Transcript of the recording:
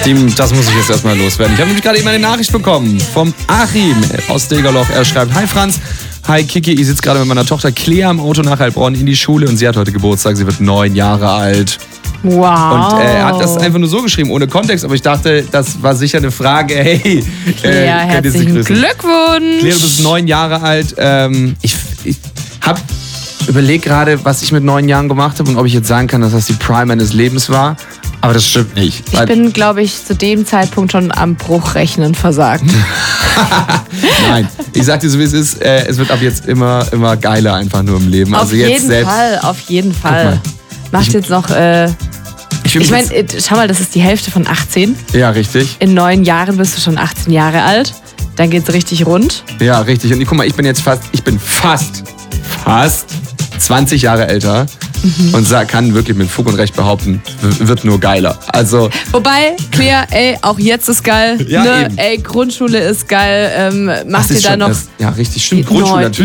Das muss ich jetzt erstmal loswerden. Ich habe nämlich gerade eben eine Nachricht bekommen vom Achim aus Degerloch. Er schreibt: Hi Franz, hi Kiki, ich sitze gerade mit meiner Tochter Clea im Auto nach Heilbronn in die Schule und sie hat heute Geburtstag, sie wird 9 Jahre alt. Wow. Und er hat das einfach nur so geschrieben, ohne Kontext, aber ich dachte, das war sicher eine Frage. Hey, Clea, herzlichen Glückwunsch. Clea, du bist 9 Jahre alt. Ich habe überlegt gerade, was ich mit 9 Jahren gemacht habe und ob ich jetzt sagen kann, dass das die Prime meines Lebens war. Aber das stimmt nicht. Ich bin, glaube ich, zu dem Zeitpunkt schon am Bruchrechnen versagt. Nein, ich sag dir so, wie es ist. Es wird ab jetzt immer geiler einfach nur im Leben. Auf jeden Fall. Macht jetzt noch... Ich meine, schau mal, das ist die Hälfte von 18. Ja, richtig. In 9 Jahren bist du schon 18 Jahre alt. Dann geht's richtig rund. Ja, richtig. Und guck mal, ich bin fast 20 Jahre älter. Und kann wirklich mit Fug und Recht behaupten, wird nur geiler. Also, wobei, Clea, auch jetzt ist geil. Ja, ne? Grundschule ist geil. Macht ihr da noch... Ja, richtig, stimmt. Grundschule natürlich.